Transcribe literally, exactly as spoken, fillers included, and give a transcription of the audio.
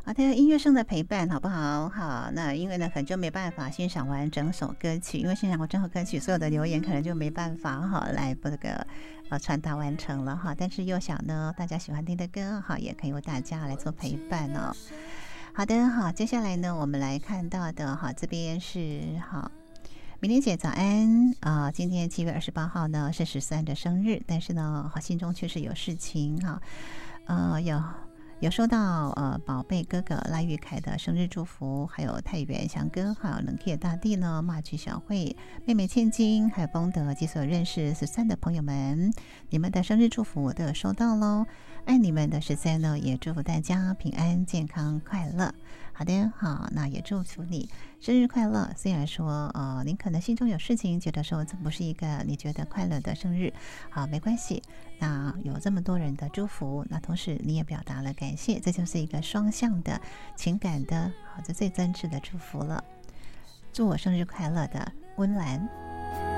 好的，音乐声的陪伴，好不好？好，那因为呢，可能就没办法欣赏完整首歌曲，因为欣赏完整首歌曲，所有的留言可能就没办法哈来这个呃传达完成了哈。但是又想呢，大家喜欢听的歌哈，也可以由大家来做陪伴哦。好的，好，接下来呢，我们来看到的哈，这边是好。明玲姐早安啊、呃！今天七月二十八号呢是十三的生日，但是呢，好心中却是有事情哈，呃，有有收到呃宝贝哥哥赖玉凯的生日祝福，还有太原翔哥，还有冷铁大地呢，骂曲小慧、妹妹千金，还有丰德及所有认识十三的朋友们，你们的生日祝福我都有收到喽，爱你们的十三呢，也祝福大家平安、健康、快乐。好的，好，那也祝福你生日快乐。虽然说，呃，您可能心中有事情，觉得说这不是一个你觉得快乐的生日，好，没关系。那有这么多人的祝福，那同时你也表达了感谢，这就是一个双向的情感的，好，这最真挚的祝福了。祝我生日快乐的温岚。